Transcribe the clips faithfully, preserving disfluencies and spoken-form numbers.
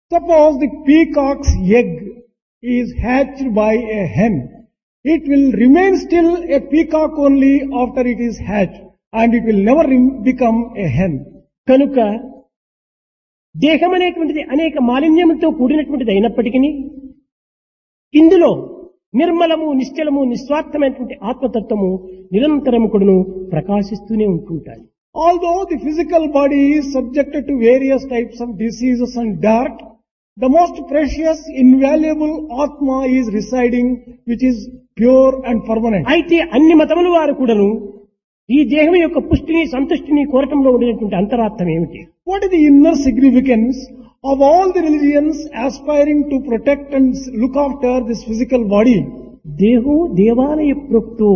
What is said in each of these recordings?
Suppose the peacock's egg is hatched by a hen. It will remain still a peacock only after it is hatched, and it will never rem- become a hen. కనుక దేహం అనేటువంటిది అనేక మాలిన్యములతో కూడినటువంటిది అయినప్పటికీ ఇందులో నిర్మలము నిశ్చలము నిస్వార్థమైనటువంటి ఆత్మతత్వము నిరంతరము కూడాను ప్రకాశిస్తూనే ఉంటుంటాయి. Although the physical body is subjected to various types of diseases and dirt, the most precious, invaluable Atma is residing, which is pure and permanent. అయితే అన్ని మతముల వారు కూడాను ఈ దేహం యొక్క పుష్టిని సంతుష్టిని కోరటంలో ఉండినటువంటి అంతరార్థం ఏమిటి? What is the inner significance of all the religions aspiring to protect and look after this physical body? దేహో దేవాలయ ప్రోక్తో.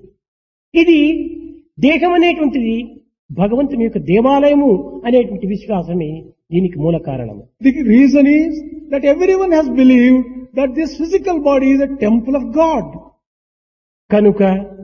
ఇది దేహం అనేటువంటిది భగవంతుని యొక్క దేవాలయము అనేటువంటి విశ్వాసమే దీనికి మూల కారణము. The reason is that everyone has believed that this physical body is a temple of God. కనుక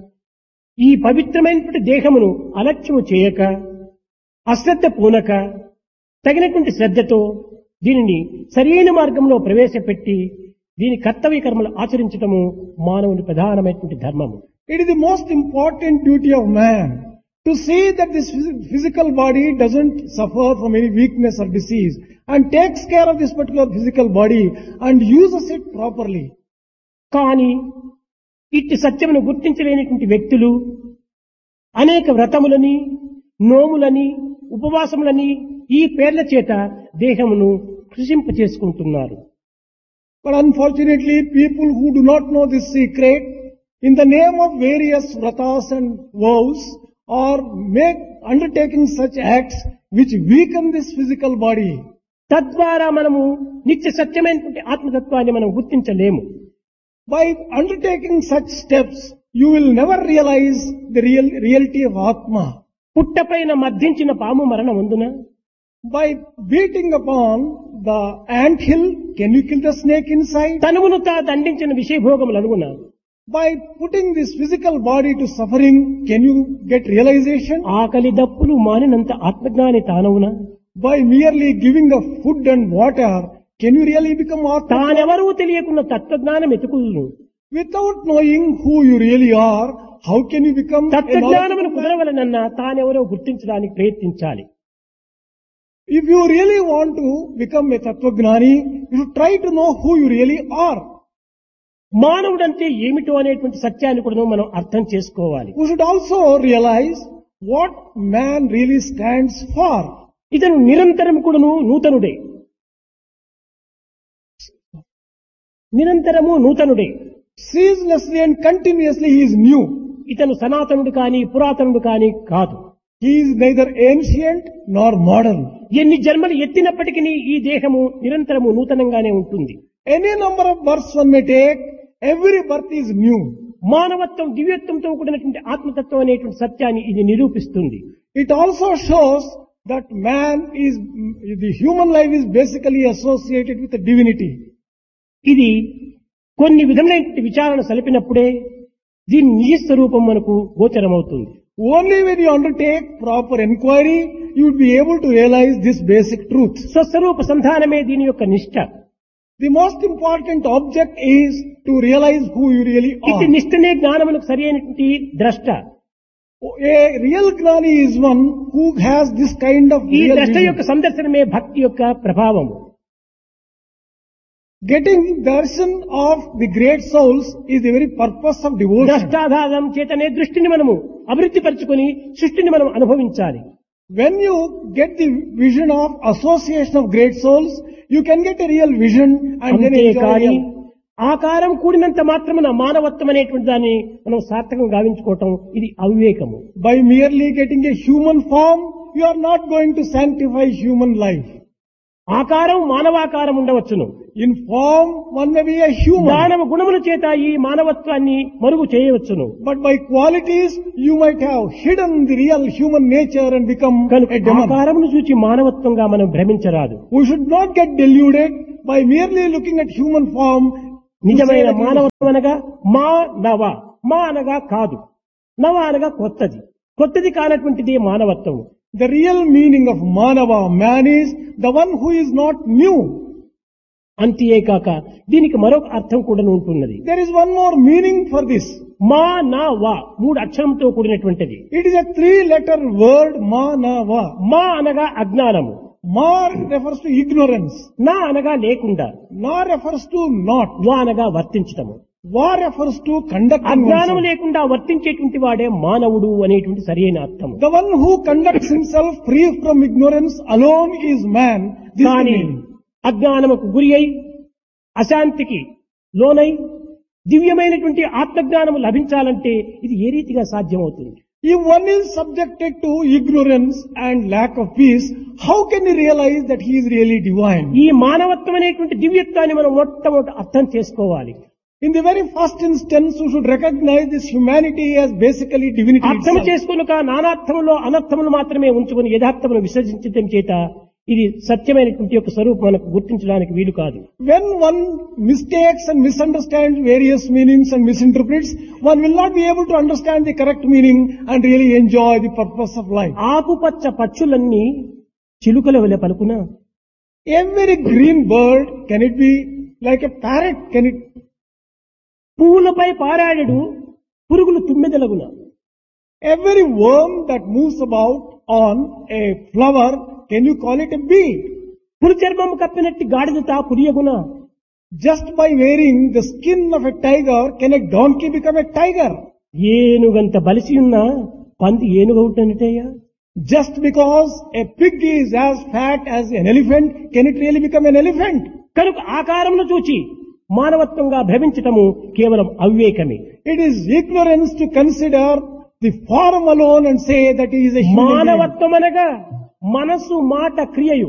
ఈ పవిత్రమైనటువంటి దేహమును అలక్ష్యము చేయక అశ్రద్ధ పూనక తగినటువంటి శ్రద్ధతో దీనిని సరైన మార్గంలో ప్రవేశపెట్టి దీని కర్తవ్య కర్మలు ఆచరించటము మానవుని ప్రధానమైనటువంటి ధర్మము. It is the most important duty of man to see that this phys- physical body doesn't suffer from any weakness or disease and takes care of this particular physical body and uses it properly. కానీ ఇట్టి సత్యమును గుర్తించలేనటువంటి వ్యక్తులు అనేక వ్రతములని నోములని ఉపవాసములని ఈ పేర్ల చేత దేహమును కృషింప చేసుకుంటున్నారు. But unfortunately, people who do not know this secret, in the name of various vratas and vows, are make undertaking such acts which weaken this physical body. తద్వారా మనము నిత్య సత్యమైనటువంటి ఆత్మతత్వాన్ని మనం గుర్తించలేము. By undertaking such steps, you will never realize the real reality of Atma. పుట్టపైన మద్దించిన పాము మరణం ఉందున By beating upon the ant hill, can you kill the snake inside? తనువును తా దండించిన విషయభోగములు అనుగుణ By putting this physical body to suffering, can you get realization? ఆకలి దప్పులు మానినంత ఆత్మజ్ఞాని తానవున By merely giving of food and water, can you really become Atma? తానెవరూ తెలియకున్న తత్వజ్ఞానం ఎతుకుదును. Without knowing who you really are, how can you become a తత్వజ్ఞానమును knowledgeable man? కుదరవలనన్నా తానెవరో గుర్తించడానికి ప్రయత్నించాలి. If you really want to become a Tattvagnani, you should try to know who you really are. మానవుడంటే ఏమిటో అనేటువంటి సత్యాన్ని కూడా మనం అర్థం చేసుకోవాలి. We should also realize what man really stands for. ఇతను నిరంతరం కూడాను నూతనుడే. నిరంతరము నూతనుడే. Ceaselessly and continuously he is new. ఇతను సనాతనుడు కాని పురాతనుడు కాని కాదు. He is neither ancient nor modern. ఎన్ని జన్మలు ఎత్తినప్పటికీ ఈ దేహము నిరంతరము నూతనంగానే ఉంటుంది. Any number of births one may take, every birth is new. మానవత్వం దివ్యత్వంతో కూడినటువంటి ఆత్మతత్వం అనేటువంటి సత్యాన్ని ఇది నిరూపిస్తుంది. It also shows that man is, the human life is basically associated with the divinity. ఇది కొన్ని విధములైన విచారణ సలిపినప్పుడే దీని నిజ స్వరూపం మనకు గోచరమవుతుంది. Only when you undertake proper inquiry, you would be able to realize this basic truth. స్వస్వరూప సంధానమే దీని యొక్క నిష్ట. The most important object is to realize who you really ఇట్టి are. నిష్టనే జ్ఞానములకు సరి అయినటువంటి ద్రష్ట. A real Gnani is one who has this kind of ఈ real ద్రష్ట vision. యొక్క సందర్శనమే భక్తి యొక్క ప్రభావము. Getting darshan of the great souls is the very purpose of devotion. ద్రష్టాధారం చేతనే దృష్టిని మనము అభివృద్ధి పరచుకొని సృష్టిని మనం అనుభవించాలి. When you get the vision of association of great souls, you can get a real vision and then enjoy అంతేకాని real. ఆకారం కూడినంత మాత్రమున మానవత్వం అనేటువంటి దాన్ని మనం సార్థకం గావించుకోవటం ఇది అవివేకము. By merely getting a human form, you are not going to sanctify human life. ఆకారం మానవాకారం ఉండవచ్చును. In form, one may be a human. దానవ గుణముల చేత ఈ మానవత్వాన్ని మరుగు చేయవచ్చును. But by qualities, you might have hidden the real human nature and become కనుక a demon. ఆకారమును చూచి మానవత్వంగా మనం భ్రమించరాదు. We should not get deluded by merely looking at human form. to say నిజమైన that it is- మానవత్వం అనగా మా నవ, మా అనగా కాదు, నవ అనగా కొత్తది, కొత్తది కానటువంటిది మానవత్వం. The real meaning of Manava, man, is the one who is not new. అంతేకాక దీనికి మరొక అర్థం కూడా ఉంటున్నది. There is one more meaning for this. మా నా వా మూడు అక్షరంతో కూడినటువంటిది. It is a three-letter word, ma, na, va. మా అనగా అజ్ఞానము, Ma refers to ignorance. నా అనగా లేకుండా, Na refers to not. వా అనగా వర్తించటము. Va refers to conduct. అజ్ఞానం లేకుండా వర్తించేటువంటి వాడే మానవుడు అనేటువంటి సరైన అర్థం. The one who conducts himself free from ignorance alone is man. This is the కానీ meaning. అజ్ఞానముకు గురి అయి అశాంతికి లోనై దివ్యమైనటువంటి ఆత్మజ్ఞానము లభించాలంటే ఇది ఏ రీతిగా సాధ్యమవుతుంది? If one is subjected to ignorance and lack of peace, how can he realize that he is really divine? ఈ మానవత్వం అనేటువంటి దివ్యత్వాన్ని మనం మొట్టమొదట అర్థం చేసుకోవాలి. In the very first instance, we should recognize this humanity as basically divinity అర్థం itself. చేసుకునుక నానార్థములో అనర్థములు మాత్రమే ఉంచుకుని యథార్థమును విసర్జించడం చేత ఇది సత్యమైనటువంటి యొక్క స్వరూపం మనకు గుర్తించడానికి వీలు కాదు. When one mistakes and misunderstands various meanings and misinterprets, one will not be able to understand the correct meaning and really enjoy the purpose of life. ఆకుపచ్చ పచ్చులన్నీ చిలుకల వలె పలుకునా, Every green bird, can it be like a parrot? Can it? పువ్వులపై పారాడెడు పురుగులు తుమ్మెదలగున. Every worm that moves about on a flower, can you call it a bee? పులి చర్మము కప్పినట్టు గాడిద తా పురియగున. Just by wearing the skin of a tiger, can a donkey become a tiger? ఏనుగంత బలిసి ఉన్న పంది ఏనుగవుటనటయ్యా. Just because a pig is as fat as an elephant, can it really become an elephant? కనుక ఆకారమును చూచి మానవత్వంగా భ్రమించటము కేవలం అవివేకమే. It is ignorance to consider the form alone and say that he is a human being. మానవత్వం అనగా మనసు మాట క్రియయు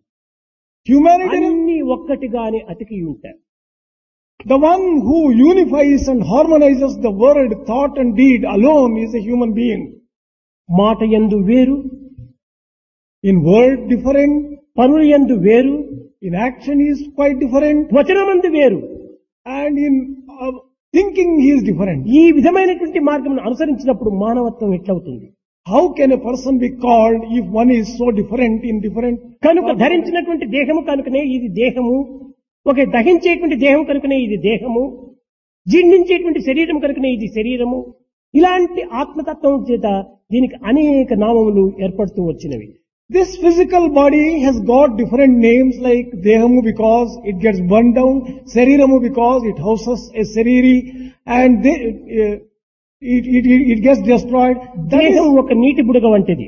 Humanity, అన్ని ఒక్కటిగానే అతికి ఉంటాయి. the one who unifies and harmonizes the word, thought and deed alone is a human being. మాట యందు వేరు, In word different, పనుల యందు వేరు, in action he is quite different, వచనమందు వేరు. and in uh, thinking he is different. ఈ విధమైనటువంటి మార్గమును అనుసరించినప్పుడు మానవత్వం ఎట్లవుతుంది? How can a person be called if one is so different in different? కనుక ధరించినటువంటి దేహము కనుకనే ఇది దేహము, ఒక దహించేటువంటి దేహం కనుకనే ఇది దేహము, జీర్ణించేటువంటి శరీరం కనుకనే ఇది శరీరము. ఇలాంటి ఆత్మతత్వం చేత దీనికి అనేక నామములు ఏర్పడుతూ వచ్చినవి. This physical body has got different names like Dehamu because it gets burned down, Sariramu because it houses a Sariri, and they, uh, it, it, it, it gets destroyed. That దేహం is, ఒక నీటి బుడగ వంటిది.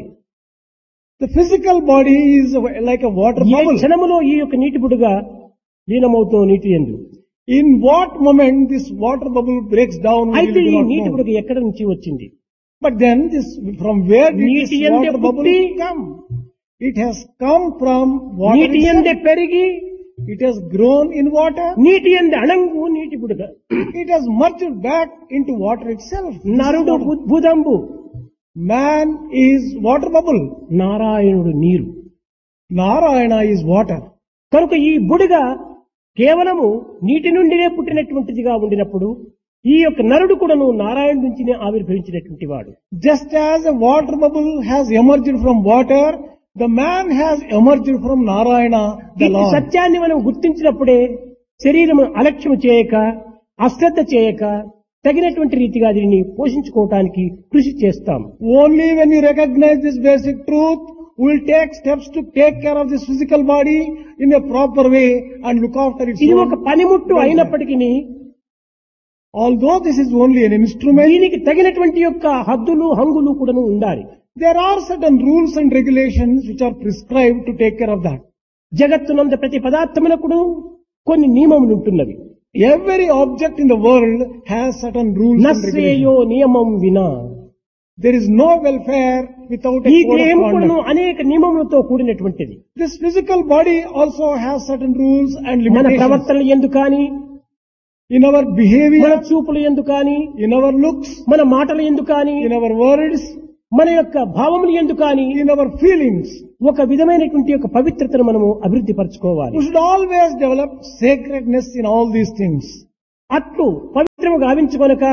the physical body is like a water A bubble. క్షణములో ఈ యొక్క నీటి బుడగ లీనమవుతున్న నీటి యందు. In what moment this water bubble breaks down, we అయితే really ఈ do not నీటి know. బుడగ ఎక్కడ నుంచి వచ్చింది? But then this, from where did this నీటి యందే water bubble పుట్టి, come? It has come from water నీటి యందే itself. పెరిగి, It has grown in water. నీటి యందే అణంగు నీటి బుడగ. It has merged back into water itself. This is నరుడు water. బుద్భుదంబు, Man is water bubble. నారాయణుడు నీరు. Narayana is water. కనుక ఈ బుడగ కేవలము నీటి నుండినే పుట్టినటువంటిదిగా ఉండినప్పుడు ఈ యొక్క నరుడు కూడాను నారాయణ నుంచినే ఆవిర్భవించినటువంటి వాడు. Just as a water bubble has emerged from water, the man has emerged from Narayana, the ఈ Lord. సత్యాన్ని మనం గుర్తించినప్పుడే శరీరము అలక్ష్యం చేయక, అశ్రద్ధ చేయక, తగినటువంటి రీతిగా దీనిని పోషించుకోవటానికి కృషి చేస్తాం. Only when we recognize this basic truth, we will take steps to take care of this physical body in a proper way and look after its ఇది own ఒక పనిముట్టు welfare. అయినప్పటికీ Although this is only an instrument, దీనికి తగినటువంటి యొక్క హద్దులు హంగులు కూడాను ఉండాలి. there are certain rules and regulations which are prescribed to take care of that. జగత్తునంద ప్రతి పదార్థమునకును కొన్ని నియమములు ఉంటున్నవి. Every object in the world has certain rules and నశ్రేయో regulations. నియమం వినా. There is no welfare without ఈ a code దేహం of కూడాను conduct. అనేక నియమములతో కూడినటువంటిది. This physical body also has certain rules and మన limitations. ప్రవర్తనలు ఎందు కానీ, In our మన behavior, చూపులు ఎందు కానీ, in our looks, మన మాటలు ఎందు కానీ, in our words, మన యొక్క భావములు ఎందు కానీ in our feelings. ఒక విధమైనటువంటి యొక్క పవిత్రతను మనము అభివృద్ధి పరచుకోవాలి. We should always develop sacredness in all these things. అట్లు పవిత్రము గావించుకొనక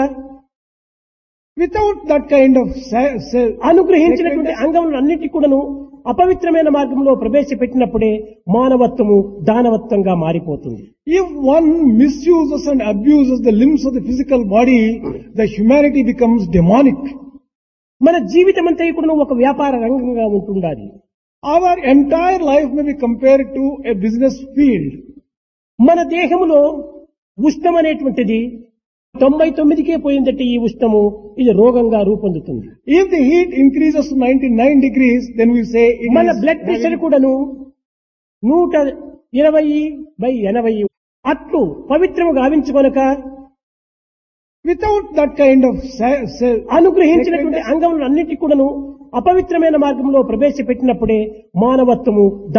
Without that kind of sa- sa- అనుగ్రహించినటువంటి sacredness, అంగములను అన్నిటి కూడాను అపవిత్రమైన మార్గంలో ప్రవేశపెట్టినప్పుడే మానవత్వము దానవత్వంగా మారిపోతుంది. If one misuses and abuses the limbs of the physical body, the humanity becomes demonic. మన జీవితం అంతా కూడా ఒక వ్యాపార రంగంగా ఉంటుండాలి. Our entire life may be compared to a business field. మన దేహములో ఉష్ణం అనేటువంటిది తొంభై తొమ్మిదికే పోయిందంటే ఈ ఉష్ణము ఇది రోగంగా రూపొందుతుంది. If the heat increases to ninety-nine degrees, then we say it మన is బ్లడ్ ప్రెషర్ having- కూడాను నూట ఇరవై బై ఎనభై అట్లు పవిత్రము గావించుకొనక without that kind of sa- sa- అనుగ్రహించినటువంటి అంగములు అన్నిటి కూడాను అపవిత్రమైన మార్గంలో ప్రవేశపెట్టినప్పుడే మానవత్వము